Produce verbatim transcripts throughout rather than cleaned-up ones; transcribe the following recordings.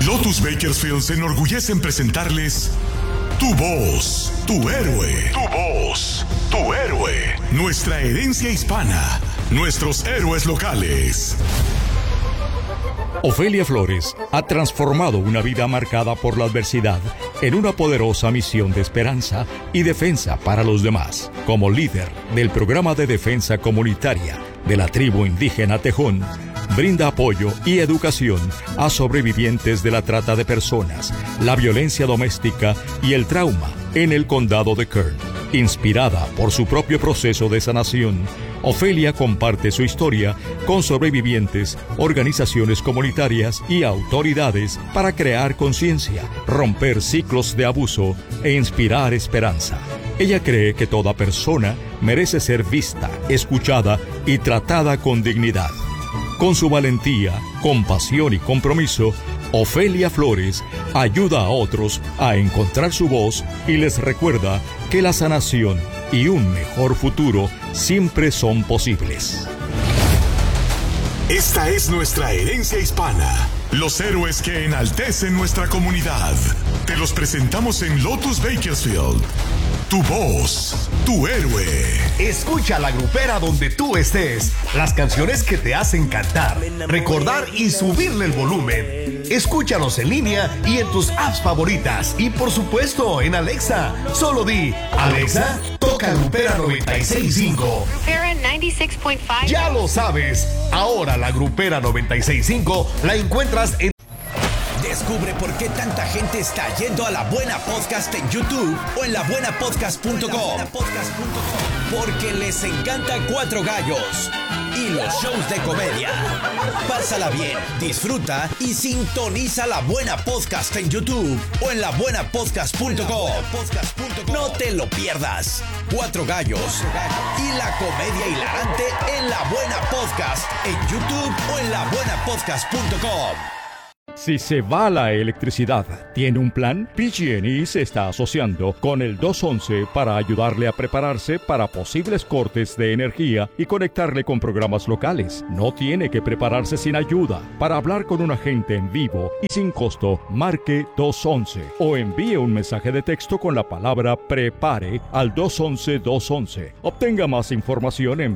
Lotus Bakersfield se enorgullece en presentarles Tu Voz, Tu Héroe. Tu Voz, Tu Héroe. Nuestra herencia hispana, nuestros héroes locales. Ofelia Flores ha transformado una vida marcada por la adversidad en una poderosa misión de esperanza y defensa para los demás. Como líder del programa de defensa comunitaria de la tribu indígena Tejón, brinda apoyo y educación a sobrevivientes de la trata de personas, la violencia doméstica y el trauma en el condado de Kern. Inspirada por su propio proceso de sanación, Ofelia comparte su historia con sobrevivientes, organizaciones comunitarias y autoridades para crear conciencia, romper ciclos de abuso e inspirar esperanza. Ella cree que toda persona merece ser vista, escuchada y tratada con dignidad. Con su valentía, compasión y compromiso, Ofelia Flores ayuda a otros a encontrar su voz y les recuerda que la sanación y un mejor futuro siempre son posibles. Esta es nuestra herencia hispana. Los héroes que enaltecen nuestra comunidad. Te los presentamos en Lotus Bakersfield. Tu voz, tu héroe. Escucha la grupera donde tú estés. Las canciones que te hacen cantar, recordar y subirle el volumen. Escúchanos en línea y en tus apps favoritas. Y por supuesto en Alexa. Solo di, Alexa, toca Grupera noventa y seis punto cinco. Grupera noventa y seis punto cinco. Ya lo sabes. Ahora la Grupera noventa y seis punto cinco la encuentras en... Descubre por qué tanta gente está yendo a La Buena Podcast en YouTube o en la buena podcast punto com. Porque les encanta Cuatro Gallos y los shows de comedia. Pásala bien, disfruta y sintoniza La Buena Podcast en YouTube o en la buena podcast punto com. No te lo pierdas. Cuatro Gallos y la comedia hilarante en La Buena Podcast en YouTube o en la buena podcast punto com. Si se va la electricidad, ¿tiene un plan? P G and E se está asociando con el dos once para ayudarle a prepararse para posibles cortes de energía y conectarle con programas locales. No tiene que prepararse sin ayuda. Para hablar con un agente en vivo y sin costo, marque dos once o envíe un mensaje de texto con la palabra PREPARE al dos once dos once. Obtenga más información en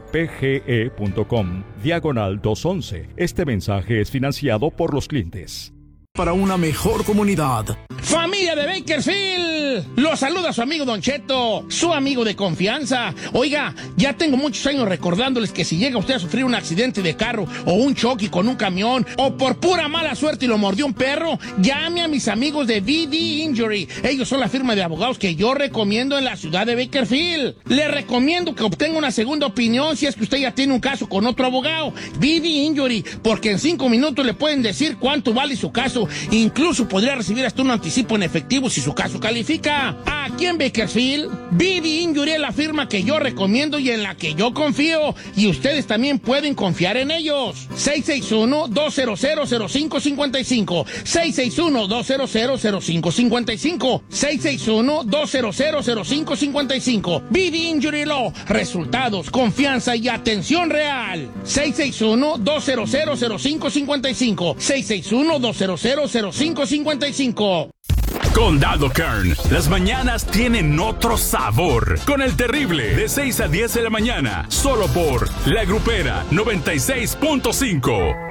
pge.com diagonal dos once. Este mensaje es financiado por los clientes. Para una mejor comunidad. Familia de Bakersfield, los saluda su amigo Don Cheto, su amigo de confianza. Oiga, ya tengo muchos años recordándoles que si llega usted a sufrir un accidente de carro o un choque con un camión o por pura mala suerte y lo mordió un perro, llame a mis amigos de V D Injury. Ellos son la firma de abogados que yo recomiendo en la ciudad de Bakersfield. Le recomiendo que obtenga una segunda opinión si es que usted ya tiene un caso con otro abogado. V D Injury, porque en cinco minutos le pueden decir cuánto vale su caso. Incluso podría recibir hasta un anticipo en efectivo si su caso califica. Aquí en Bakersfield, V D Injury es la firma que yo recomiendo y en la que yo confío. Y ustedes también pueden confiar en ellos. seis seis uno, dos cero cero, cero cinco cinco cinco. seis seis uno, dos cero cero, cero cinco cinco cinco. seis seis uno, dos cero cero, cero cinco cinco cinco. V D Injury Law. Resultados, confianza y atención real. seis seis uno, dos cero cero, cero cinco cinco cinco. seis seis uno, dos cero cero, cero cinco cinco cinco. Condado Kern, las mañanas tienen otro sabor. Con El Terrible, de seis a diez de la mañana, solo por La Grupera noventa y seis punto cinco.